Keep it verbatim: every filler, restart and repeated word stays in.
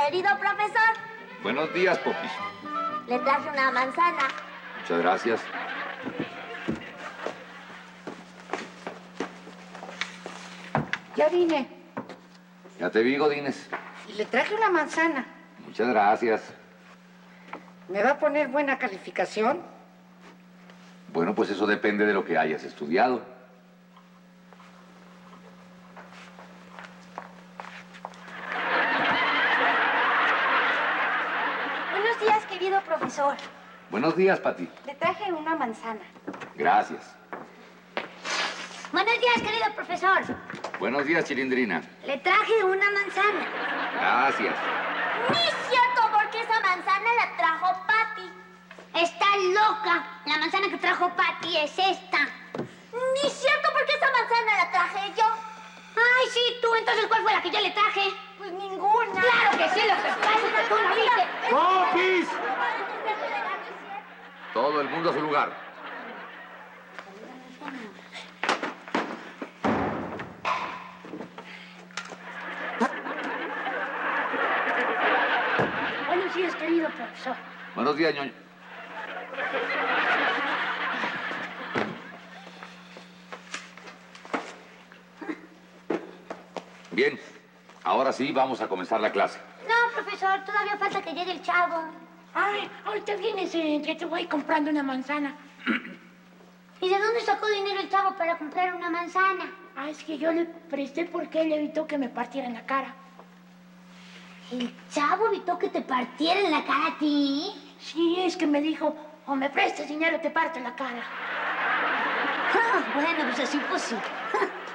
Querido profesor. Buenos días, Popis. Le traje una manzana. Muchas gracias. Ya vine. Ya te vi, Godínez. Y le traje una manzana. Muchas gracias. ¿Me va a poner buena calificación? Bueno, pues eso depende de lo que hayas estudiado. Buenos días, querido profesor. Buenos días, Pati. Le traje una manzana. Gracias. Buenos días, querido profesor. Buenos días, Chilindrina. Le traje una manzana. Gracias. Ni es cierto, porque esa manzana la trajo Patty. Está loca. La manzana que trajo Patty es esta. Ni es cierto, porque esa manzana la traje yo. Ay, sí, tú. Entonces, ¿cuál fue la que yo le traje? Pues ninguna. Claro que sí, lo que pasa es que tú no viste. ¡Popis! Todo el mundo a su lugar. Buenos días, querido profesor. Buenos días, ñoño. Bien, ahora sí vamos a comenzar la clase. No, profesor, todavía falta que llegue el chavo. Ay, ahorita vienes, eh, que te voy comprando una manzana. ¿Y de dónde sacó dinero el chavo para comprar una manzana? Ah, es que yo le presté porque él evitó que me partiera en la cara. ¿El chavo evitó que te partiera en la cara a ti? Sí, es que me dijo, o me prestas dinero o te parto en la cara. Ah, bueno, pues así pues sí.